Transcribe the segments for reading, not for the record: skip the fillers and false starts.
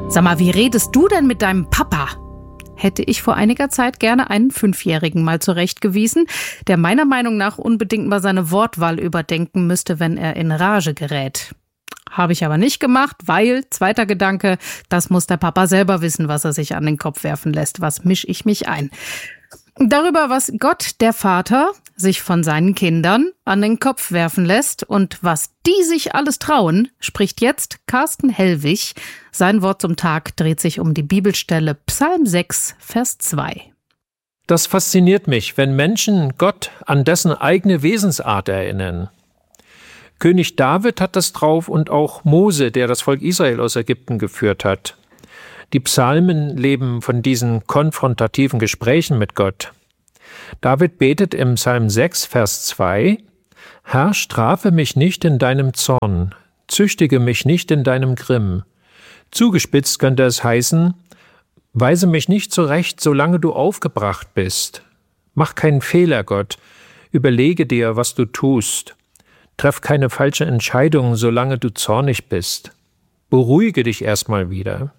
Sag mal, wie redest du denn mit deinem Papa? Hätte ich vor einiger Zeit gerne einen 5-Jährigen mal zurechtgewiesen, der meiner Meinung nach unbedingt mal seine Wortwahl überdenken müsste, wenn er in Rage gerät. Habe ich aber nicht gemacht, weil, zweiter Gedanke, das muss der Papa selber wissen, was er sich an den Kopf werfen lässt. Was mische ich mich ein? Darüber, was Gott, der Vater, sich von seinen Kindern an den Kopf werfen lässt und was die sich alles trauen, spricht jetzt Carsten Hellwig. Sein Wort zum Tag dreht sich um die Bibelstelle Psalm 6, Vers 2. Das fasziniert mich, wenn Menschen Gott an dessen eigene Wesensart erinnern. König David hat das drauf und auch Mose, der das Volk Israel aus Ägypten geführt hat. Die Psalmen leben von diesen konfrontativen Gesprächen mit Gott. David betet im Psalm 6, Vers 2: Herr, strafe mich nicht in deinem Zorn, züchtige mich nicht in deinem Grimm. Zugespitzt könnte es heißen: Weise mich nicht zurecht, solange du aufgebracht bist. Mach keinen Fehler, Gott. Überlege dir, was du tust. Treff keine falsche Entscheidung, solange du zornig bist. Beruhige dich erstmal wieder.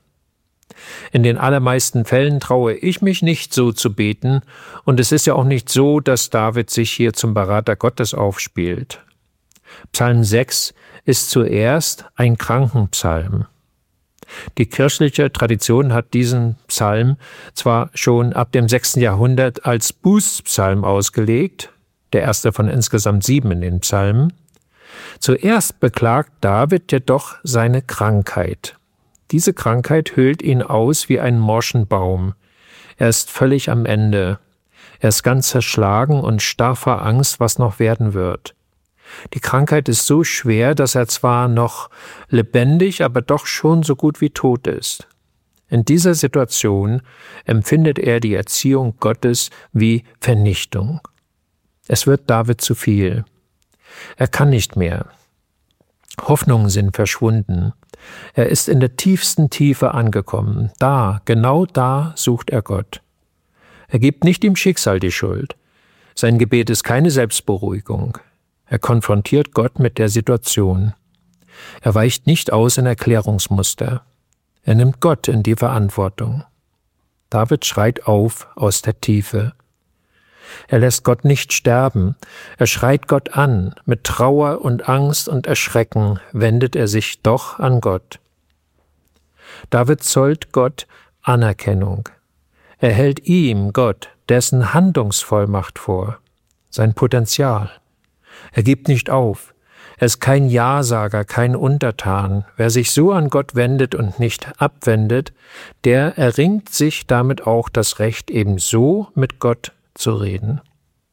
In den allermeisten Fällen traue ich mich nicht so zu beten, und es ist ja auch nicht so, dass David sich hier zum Berater Gottes aufspielt. Psalm 6 ist zuerst ein Krankenpsalm. Die kirchliche Tradition hat diesen Psalm zwar schon ab dem 6. Jahrhundert als Bußpsalm ausgelegt, der erste von insgesamt 7 in den Psalmen. Zuerst beklagt David jedoch seine Krankheit. Diese Krankheit höhlt ihn aus wie einen morschen Baum. Er ist völlig am Ende. Er ist ganz zerschlagen und starr vor Angst, was noch werden wird. Die Krankheit ist so schwer, dass er zwar noch lebendig, aber doch schon so gut wie tot ist. In dieser Situation empfindet er die Erziehung Gottes wie Vernichtung. Es wird David zu viel. Er kann nicht mehr. Hoffnungen sind verschwunden. Er ist in der tiefsten Tiefe angekommen. Da, genau da sucht er Gott. Er gibt nicht dem Schicksal die Schuld. Sein Gebet ist keine Selbstberuhigung. Er konfrontiert Gott mit der Situation. Er weicht nicht aus in Erklärungsmuster. Er nimmt Gott in die Verantwortung. David schreit auf aus der Tiefe. Er lässt Gott nicht sterben. Er schreit Gott an. Mit Trauer und Angst und Erschrecken wendet er sich doch an Gott. David zollt Gott Anerkennung. Er hält ihm, Gott, dessen Handlungsvollmacht vor, sein Potenzial. Er gibt nicht auf. Er ist kein Ja-Sager, kein Untertan. Wer sich so an Gott wendet und nicht abwendet, der erringt sich damit auch das Recht, ebenso mit Gott zu reden.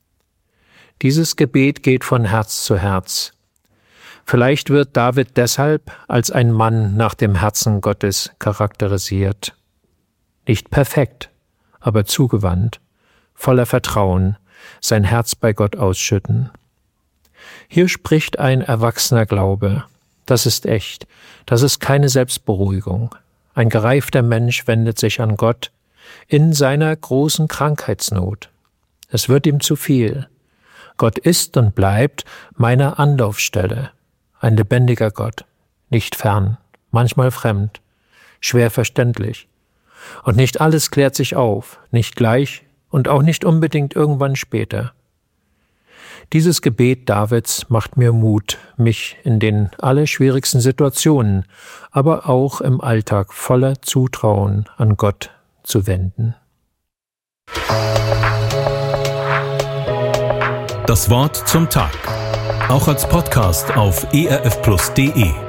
Dieses Gebet geht von Herz zu Herz. Vielleicht wird David deshalb als ein Mann nach dem Herzen Gottes charakterisiert. Nicht perfekt, aber zugewandt, voller Vertrauen, sein Herz bei Gott ausschütten. Hier spricht ein erwachsener Glaube. Das ist echt. Das ist keine Selbstberuhigung. Ein gereifter Mensch wendet sich an Gott in seiner großen Krankheitsnot. Es wird ihm zu viel. Gott ist und bleibt meine Anlaufstelle. Ein lebendiger Gott, nicht fern, manchmal fremd, schwer verständlich. Und nicht alles klärt sich auf, nicht gleich und auch nicht unbedingt irgendwann später. Dieses Gebet Davids macht mir Mut, mich in den allerschwierigsten Situationen, aber auch im Alltag voller Zutrauen an Gott zu wenden. Das Wort zum Tag. Auch als Podcast auf erfplus.de.